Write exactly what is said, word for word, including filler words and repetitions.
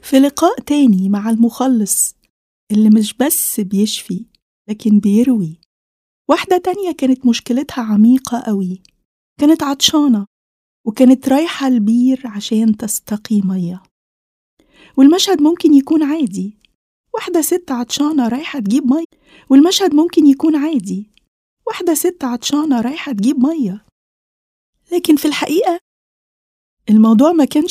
في لقاء تاني مع المخلص اللي مش بس بيشفي لكن بيروي، واحدة تانية كانت مشكلتها عميقة قوي، كانت عطشانة وكانت رايحة البير عشان تستقي مية. والمشهد ممكن يكون عادي، واحدة ست عطشانة رايحة تجيب مية، والمشهد ممكن يكون عادي، واحدة ست عطشانة رايحة تجيب مية. لكن في الحقيقة الموضوع ما كانش